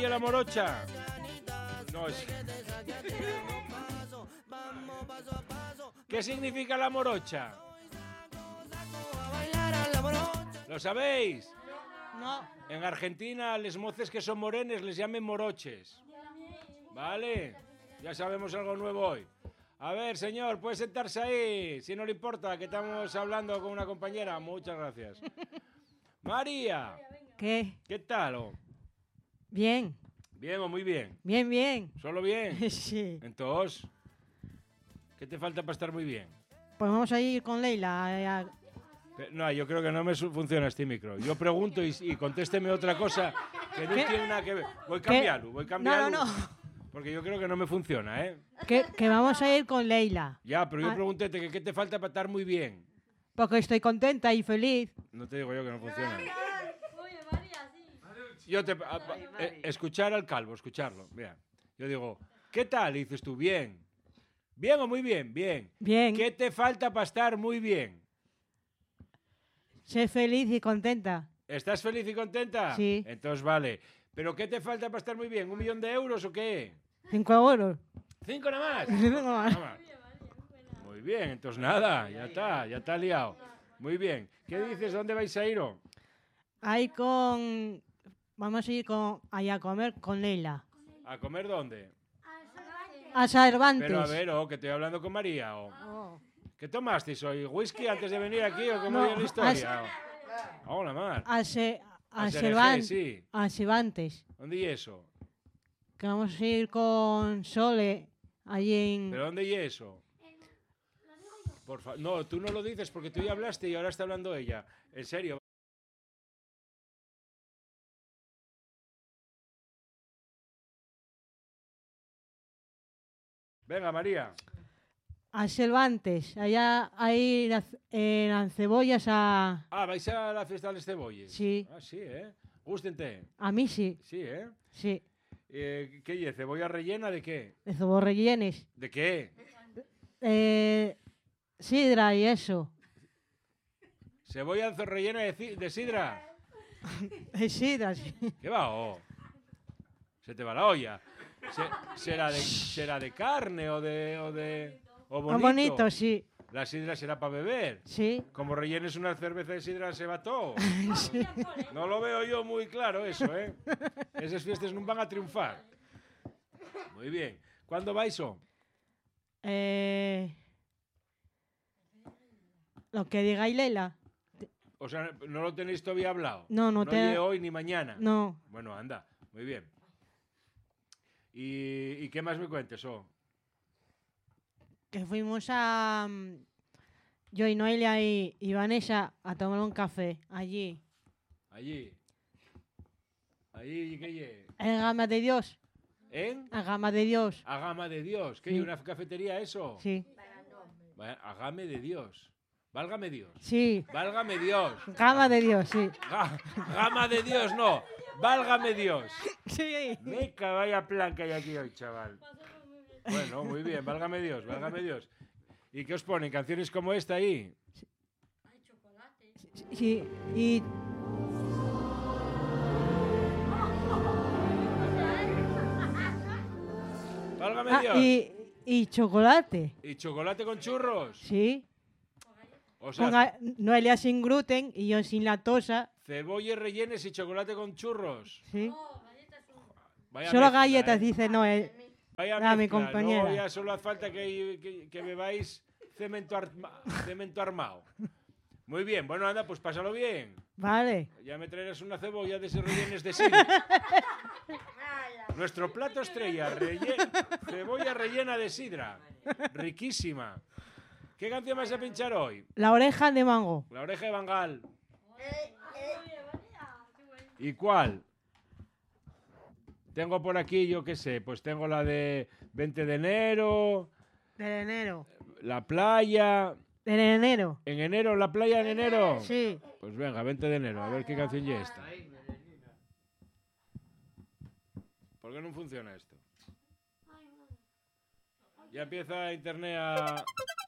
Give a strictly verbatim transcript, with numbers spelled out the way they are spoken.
¿Y la morocha? No es... ¿Qué significa la morocha? ¿Lo sabéis? No. En Argentina, les moces que son morenes les llamen moroches. ¿Vale? Ya sabemos algo nuevo hoy. A ver, señor, puede sentarse ahí, si no le importa, que estamos hablando con una compañera. Muchas gracias. María. ¿Qué? ¿Qué tal? Oh? Bien. Bien o muy bien. Bien, bien. ¿Solo bien? Sí. Entonces, ¿qué te falta para estar muy bien? Pues vamos a ir con Leila. A... No, yo creo que no me funciona este micro. Yo pregunto y, y contésteme otra cosa que no ¿Qué? tiene nada que ver. Voy a cambiarlo, voy a cambiarlo. No, no, no. Porque yo creo que no me funciona, ¿eh? Que, que vamos a ir con Leila. Ya, pero yo Ah. pregunté que qué te falta para estar muy bien. Porque estoy contenta y feliz. No te digo yo que no funciona. Yo te, a, a, eh, escuchar al calvo, escucharlo. Mira, yo digo, ¿qué tal? Y dices tú, bien. ¿Bien o muy bien? Bien. Bien. ¿Qué te falta para estar muy bien? Ser feliz y contenta. ¿Estás feliz y contenta? Sí. Entonces vale. ¿Pero qué te falta para estar muy bien? ¿Un millón de euros o qué? Cinco euros. ¿Cinco nada más? Cinco más. Nada más. Muy bien, entonces nada, ya está, ya está liado. Muy bien. ¿Qué dices? ¿Dónde vais a ir? Oh? Ahí con... Vamos a ir con... allá a comer con Leila. ¿A comer dónde? A Cervantes. Pero a ver, oh, que estoy hablando con María. Oh. Oh. ¿Qué tomasteis hoy? ¿Whisky antes de venir aquí o cómo No, viene la historia? a- Oh. Hola, mar. A, Se... a, A Cervan- sí. a Cervantes. ¿Dónde y eso? Que vamos a ir con Sole allí en... ¿Pero dónde y eso? Por fa- no, tú no lo dices porque tú ya hablaste y ahora está hablando ella. En serio. Venga, María. A Cervantes. Allá ahí en las cebollas a... Ah, ¿vais a la fiesta de los cebolles? Sí. Ah, sí, ¿eh? Gústente. A mí sí. Sí, ¿eh? Sí. eh ¿Qué y cebolla rellena de qué? De cebos rellenes. ¿De qué? Eh, sidra y eso. ¿Cebolla rellena de, ci- de sidra? De sidra, sí. ¿Qué va? Oh. Se te va la olla. Se- será, de, ¿Será de carne o de... o de o Muy bonito? bonito, sí. La sidra será para beber. Sí. Como rellenes una cerveza de sidra se va todo. Sí. No lo veo yo muy claro eso, ¿eh? Esas fiestas no van a triunfar. Muy bien. ¿Cuándo vais? Oh? Eh, lo que diga Leila. O sea, ¿no lo tenéis todavía hablado? No, no no te- llegue hoy ni mañana. No. Bueno, anda. Muy bien. ¿Y, y qué más me cuentes? Oh? Que fuimos a... mm, Yo y Noelia y, y Vanessa a tomar un café allí. Allí. Allí, ¿qué ye? En Gama de Dios. ¿En? A Gama de Dios. A Gama de Dios. ¿Qué Sí. hay? ¿Una cafetería eso? Sí. Va- A Game de Dios. Válgame Dios. Sí. Válgame Dios. Gama de Dios, sí. Ga- Gama de Dios, no. Válgame Dios. Sí. Meca, vaya plan que hay aquí hoy, chaval. Bueno, muy bien. Válgame Dios, válgame Dios. ¿Y qué os ponen? ¿Canciones como esta ahí? Sí. Y Válgame ah, Dios. y, y chocolate. ¿Y chocolate con churros? Sí. O sea, Con a- Noelia sin gluten y yo sin lactosa. cebollas rellenes y chocolate con churros. Sí. Vaya Solo mezcla, galletas, ¿eh? dice Noel. Vaya Ah, mi mezcla. compañera. Luego ya solo hace falta que, que, que bebáis cemento, arma- cemento armado. Muy bien. Bueno, anda, pues pásalo bien. Vale. Ya me traerás una cebolla de esos rellenes de sidra. Nuestro plato estrella, relle- cebolla rellena de sidra. Riquísima. ¿Qué canción vas a pinchar hoy? La oreja de mango. La oreja de Bangal. ¿Y cuál? Tengo por aquí, yo qué sé, pues tengo la de veinte de enero, De enero. la playa. De enero. ¿En enero, la playa en enero? Sí. Pues venga, veinte de enero, a ver qué canción ya esta. ¿Por qué no funciona esto? Ya empieza internet a...